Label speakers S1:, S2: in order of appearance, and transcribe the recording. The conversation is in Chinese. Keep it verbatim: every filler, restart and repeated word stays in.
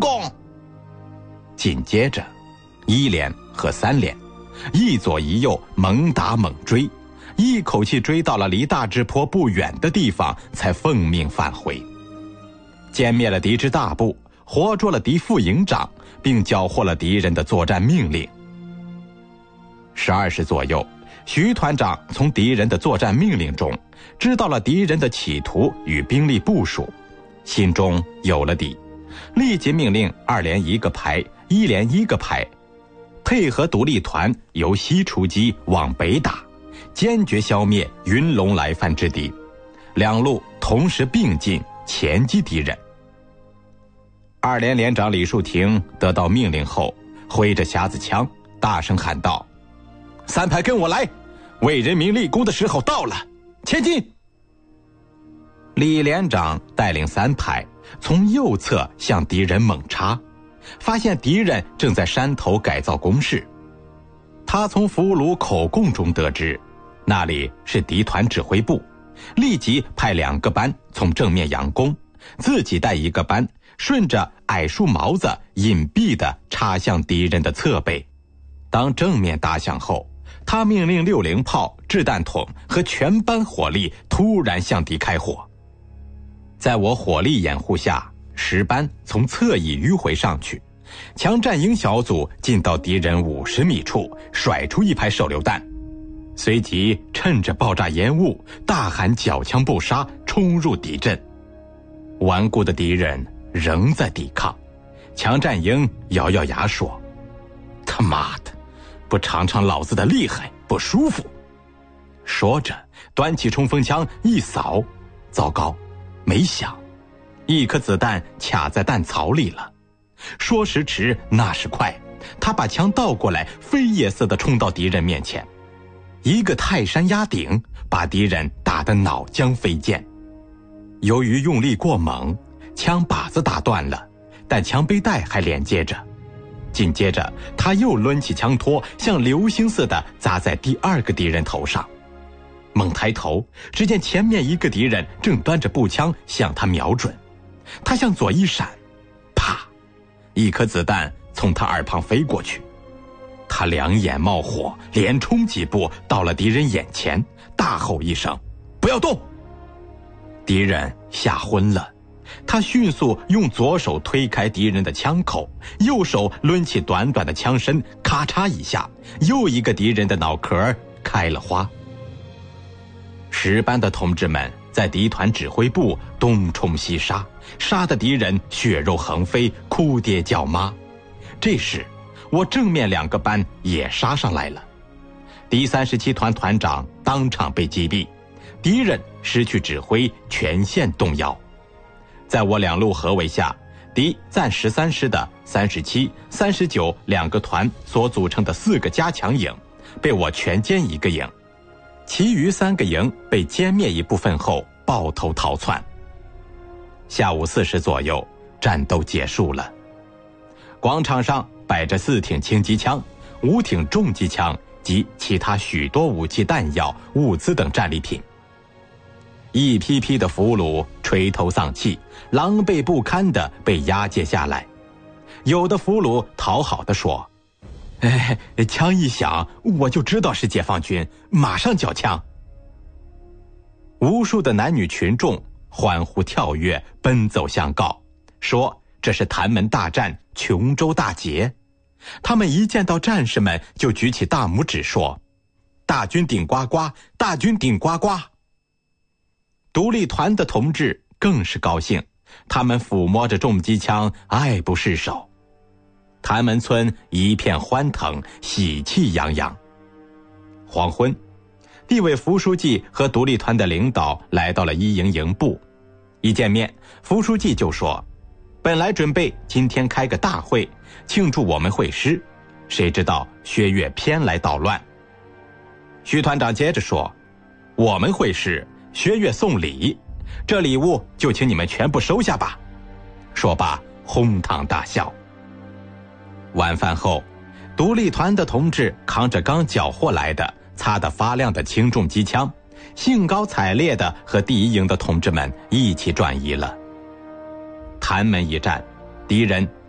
S1: 攻！紧接着，一连和三连一左一右猛打猛追，一口气追到了离大直坡不远的地方，才奉命返回。歼灭了敌之大部，活捉了敌副营长，并缴获了敌人的作战命令。十二时左右，徐团长从敌人的作战命令中知道了敌人的企图与兵力部署，心中有了底，立即命令二连一个排，一连一个排，配合独立团由西出击往北打，坚决消灭云龙来犯之敌，两路同时并进前击敌人。二连连长李树廷得到命令后，挥着匣子枪大声喊道：三排跟我来，为人民立功的时候到了，前进！李连长带领三排从右侧向敌人猛插，发现敌人正在山头改造工事。他从俘虏口供中得知，那里是敌团指挥部，立即派两个班从正面佯攻，自己带一个班顺着矮树毛子隐蔽地插向敌人的侧背。当正面打响后，他命令六零炮、掷弹筒和全班火力突然向敌开火。在我火力掩护下，十班从侧翼迂回上去，强战营小组进到敌人五十米处，甩出一排手榴弹，随即趁着爆炸烟雾大喊缴枪不杀，冲入敌阵。顽固的敌人仍在抵抗，强战营咬咬牙说：他妈的，不尝尝老子的厉害不舒服。说着端起冲锋枪一扫，糟糕，没响，一颗子弹卡在弹槽里了。说时迟那时快，他把枪倒过来，飞也似的冲到敌人面前，一个泰山压顶，把敌人打得脑浆飞溅。由于用力过猛，枪把子打断了，但枪背带还连接着。紧接着他又抡起枪托，像流星似的砸在第二个敌人头上。猛抬头，只见前面一个敌人正端着步枪向他瞄准，他向左一闪，啪，一颗子弹从他耳旁飞过去。他两眼冒火，连冲几步到了敌人眼前，大吼一声：不要动！敌人吓昏了，他迅速用左手推开敌人的枪口，右手抡起短短的枪身，咔嚓一下，又一个敌人的脑壳开了花。十班的同志们在敌团指挥部东冲西杀，杀得敌人血肉横飞，哭爹叫妈。这时我正面两个班也杀上来了，第三十七团团长当场被击毙，敌人失去指挥，全线动摇。在我两路合围下，敌暂十三师的三十七、三十九两个团所组成的四个加强营被我全歼一个营，其余三个营被歼灭一部分后抱头逃窜。下午四时左右，战斗结束了。广场上摆着四挺轻机枪、五挺重机枪及其他许多武器弹药、物资等战利品。一批批的俘虏垂头丧气，狼狈不堪地被押解下来。有的俘虏讨好地说：哎，枪一响我就知道是解放军，马上缴枪。无数的男女群众欢呼跳跃，奔走相告，说这是谭门大战，琼州大捷。他们一见到战士们就举起大拇指说：大军顶呱呱，大军顶呱呱。独立团的同志更是高兴，他们抚摸着重机枪，爱不释手。谭门村一片欢腾，喜气洋洋。黄昏，地委副书记和独立团的领导来到了一营营部。一见面，副书记就说：本来准备今天开个大会庆祝我们会师，谁知道薛岳偏来捣乱。徐团长接着说：我们会师，薛岳送礼，这礼物就请你们全部收下吧。说罢哄堂大笑。晚饭后，独立团的同志扛着刚缴获来的擦得发亮的轻重机枪，兴高采烈地和第一营的同志们一起转移了。谭门一战，敌人